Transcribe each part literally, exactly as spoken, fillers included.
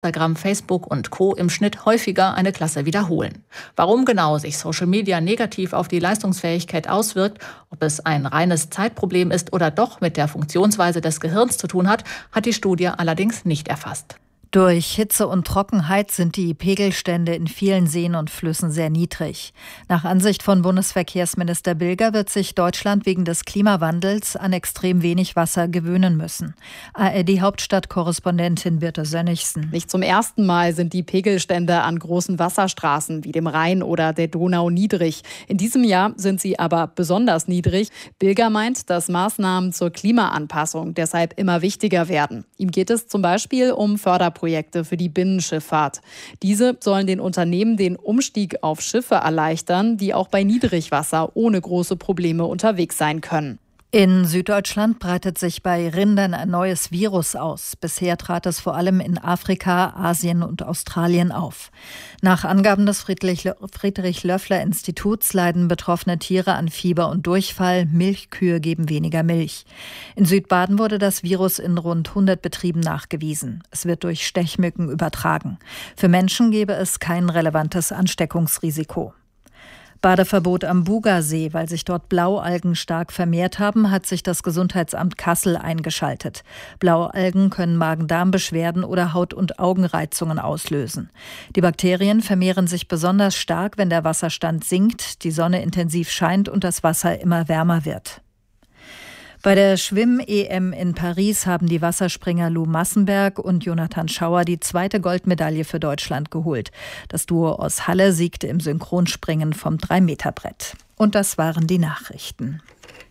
Instagram, Facebook und Co. im Schnitt häufiger eine Klasse wiederholen. Warum genau sich Social Media negativ auf die Leistungsfähigkeit auswirkt, ob es ein reines Zeitproblem ist oder doch mit der Funktionsweise des Gehirns zu tun hat, hat die Studie allerdings nicht erfasst. Durch Hitze und Trockenheit sind die Pegelstände in vielen Seen und Flüssen sehr niedrig. Nach Ansicht von Bundesverkehrsminister Bilger wird sich Deutschland wegen des Klimawandels an extrem wenig Wasser gewöhnen müssen. A R D-Hauptstadtkorrespondentin Birte Sönnigsen. Nicht zum ersten Mal sind die Pegelstände an großen Wasserstraßen wie dem Rhein oder der Donau niedrig. In diesem Jahr sind sie aber besonders niedrig. Bilger meint, dass Maßnahmen zur Klimaanpassung deshalb immer wichtiger werden. Ihm geht es zum Beispiel um Förderprojekte Projekte für die Binnenschifffahrt. Diese sollen den Unternehmen den Umstieg auf Schiffe erleichtern, die auch bei Niedrigwasser ohne große Probleme unterwegs sein können. In Süddeutschland breitet sich bei Rindern ein neues Virus aus. Bisher trat es vor allem in Afrika, Asien und Australien auf. Nach Angaben des Friedrich-Löffler-Instituts leiden betroffene Tiere an Fieber und Durchfall. Milchkühe geben weniger Milch. In Südbaden wurde das Virus in rund hundert Betrieben nachgewiesen. Es wird durch Stechmücken übertragen. Für Menschen gäbe es kein relevantes Ansteckungsrisiko. Badeverbot am Bugasee, weil sich dort Blaualgen stark vermehrt haben, hat sich das Gesundheitsamt Kassel eingeschaltet. Blaualgen können Magen-Darm-Beschwerden oder Haut- und Augenreizungen auslösen. Die Bakterien vermehren sich besonders stark, wenn der Wasserstand sinkt, die Sonne intensiv scheint und das Wasser immer wärmer wird. Bei der Schwimm-E M in Paris haben die Wasserspringer Lou Massenberg und Jonathan Schauer die zweite Goldmedaille für Deutschland geholt. Das Duo aus Halle siegte im Synchronspringen vom drei Meter Brett. Und das waren die Nachrichten.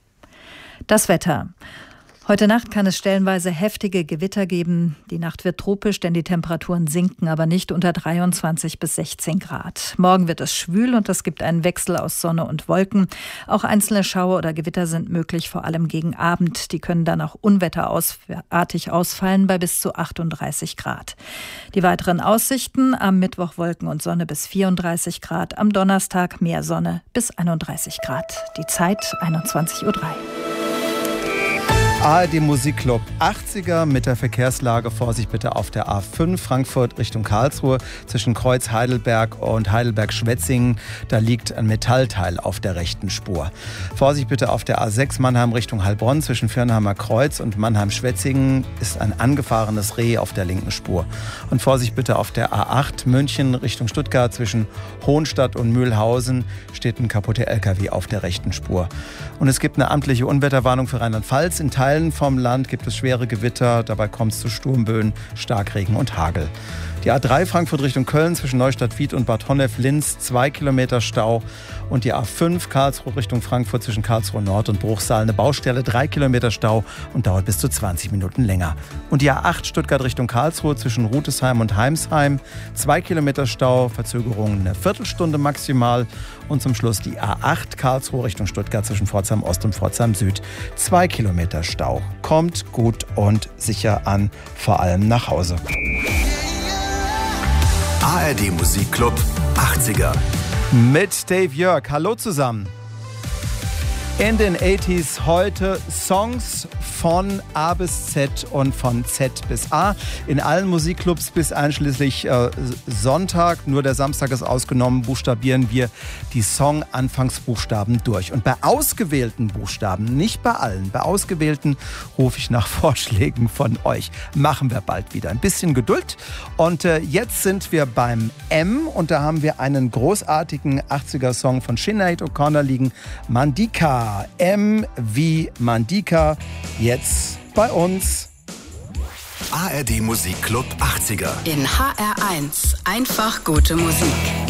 Das Wetter. Heute Nacht kann es stellenweise heftige Gewitter geben. Die Nacht wird tropisch, denn die Temperaturen sinken, aber nicht unter dreiundzwanzig bis sechzehn Grad. Morgen wird es schwül und es gibt einen Wechsel aus Sonne und Wolken. Auch einzelne Schauer oder Gewitter sind möglich, vor allem gegen Abend. Die können dann auch unwetterartig ausfallen bei bis zu achtunddreißig Grad. Die weiteren Aussichten: am Mittwoch Wolken und Sonne bis vierunddreißig Grad, am Donnerstag mehr Sonne bis einunddreißig Grad. Die Zeit einundzwanzig Uhr drei. A R D Musikclub achtziger mit der Verkehrslage. Vorsicht bitte auf der A fünf Frankfurt Richtung Karlsruhe zwischen Kreuz Heidelberg und Heidelberg-Schwetzingen. Da liegt ein Metallteil auf der rechten Spur. Vorsicht bitte auf der A sechs Mannheim Richtung Heilbronn zwischen Firnheimer Kreuz und Mannheim-Schwetzingen ist ein angefahrenes Reh auf der linken Spur. Und Vorsicht bitte auf der A acht München Richtung Stuttgart zwischen Hohenstadt und Mühlhausen steht ein kaputter L K W auf der rechten Spur. Und es gibt eine amtliche Unwetterwarnung für Rheinland-Pfalz. In Teilen vom Land gibt es schwere Gewitter, dabei kommt es zu Sturmböen, Starkregen und Hagel. Die A drei Frankfurt Richtung Köln zwischen Neustadt-Wied und Bad Honnef-Linz, zwei Kilometer Stau. Und die A fünf Karlsruhe Richtung Frankfurt zwischen Karlsruhe Nord und Bruchsal, eine Baustelle, drei Kilometer Stau und dauert bis zu zwanzig Minuten länger. Und die A acht Stuttgart Richtung Karlsruhe zwischen Rutesheim und Heimsheim, zwei Kilometer Stau, Verzögerung eine Viertelstunde maximal. Und zum Schluss die A acht Karlsruhe Richtung Stuttgart zwischen Pforzheim Ost und Pforzheim Süd, zwei Kilometer Stau. Kommt gut und sicher an, vor allem nach Hause. A R D Musikclub achtziger. Mit Dave Jörg. Hallo zusammen. In den achtziger heute Songs von A bis Z und von Z bis A. In allen Musikclubs bis einschließlich äh, Sonntag, nur der Samstag ist ausgenommen, buchstabieren wir die Song-Anfangsbuchstaben durch. Und bei ausgewählten Buchstaben, nicht bei allen, bei ausgewählten rufe ich nach Vorschlägen von euch. Machen wir bald wieder. Ein bisschen Geduld. Und äh, jetzt sind wir beim M und da haben wir einen großartigen achtziger Song von Sinead O'Connor liegen, Mandika. M wie Mandika, jetzt bei uns. A R D Musikclub achtziger. In H R eins. Einfach gute Musik.